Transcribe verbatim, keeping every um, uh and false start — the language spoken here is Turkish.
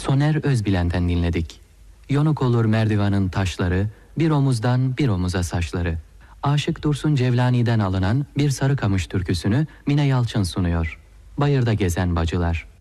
Soner Özbilen'den dinledik. Yonuk olur merdivanın taşları, bir omuzdan bir omuza saçları. Aşık Dursun Cevlani'den alınan Bir Sarıkamış türküsünü Mine Yalçın sunuyor. Bayırda gezen bacılar.